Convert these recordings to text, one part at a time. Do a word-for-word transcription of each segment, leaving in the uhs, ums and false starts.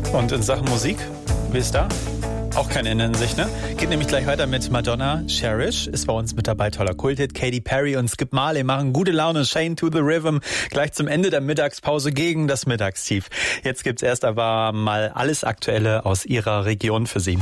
Und in Sachen Musik, wie ist da? Auch kein Ende in sich, ne? Geht nämlich gleich weiter mit Madonna. Cherish ist bei uns mit dabei, toller Kulthit. Katy Perry und Skip Marley machen gute Laune. Shane to the Rhythm gleich zum Ende der Mittagspause gegen das Mittagstief. Jetzt gibt's erst aber mal alles Aktuelle aus Ihrer Region für Sie.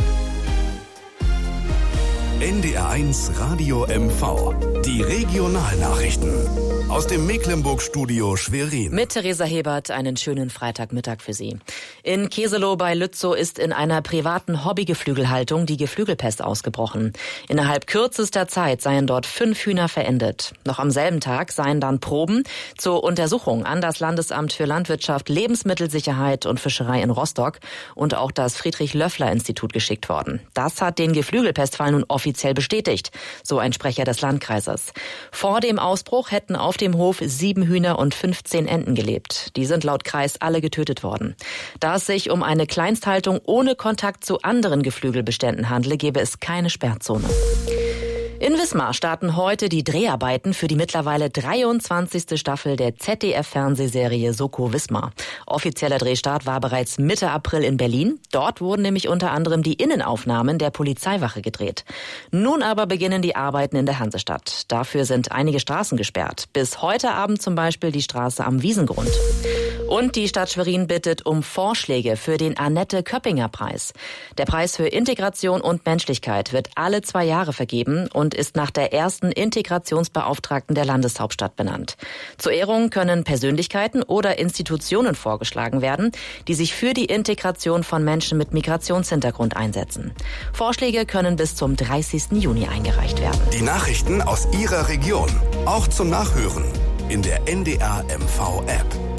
N D R eins Radio M V. Die Regionalnachrichten. Aus dem Mecklenburg-Studio Schwerin. Mit Theresa Hebert einen schönen Freitagmittag für Sie. In Keselow bei Lützow ist in einer privaten Hobbygeflügelhaltung die Geflügelpest ausgebrochen. Innerhalb kürzester Zeit seien dort fünf Hühner verendet. Noch am selben Tag seien dann Proben zur Untersuchung an das Landesamt für Landwirtschaft, Lebensmittelsicherheit und Fischerei in Rostock und auch das Friedrich-Löffler-Institut geschickt worden. Das hat den Geflügelpestfall nun offiziell bestätigt, so ein Sprecher des Landkreises. Vor dem Ausbruch hätten auf dem Hof sieben Hühner und fünfzehn Enten gelebt. Die sind laut Kreis alle getötet worden. Da es sich um eine Kleinsthaltung ohne Kontakt zu anderen Geflügelbeständen handle, gäbe es keine Sperrzone. In Wismar starten heute die Dreharbeiten für die mittlerweile dreiundzwanzigste Staffel der Z D F-Fernsehserie Soko Wismar. Offizieller Drehstart war bereits Mitte April in Berlin. Dort wurden nämlich unter anderem die Innenaufnahmen der Polizeiwache gedreht. Nun aber beginnen die Arbeiten in der Hansestadt. Dafür sind einige Straßen gesperrt. Bis heute Abend zum Beispiel die Straße am Wiesengrund. Und die Stadt Schwerin bittet um Vorschläge für den Annette-Köppinger-Preis. Der Preis für Integration und Menschlichkeit wird alle zwei Jahre vergeben und ist nach der ersten Integrationsbeauftragten der Landeshauptstadt benannt. Zur Ehrung können Persönlichkeiten oder Institutionen vorgeschlagen werden, die sich für die Integration von Menschen mit Migrationshintergrund einsetzen. Vorschläge können bis zum dreißigsten Juni eingereicht werden. Die Nachrichten aus Ihrer Region, auch zum Nachhören in der N D R M V App.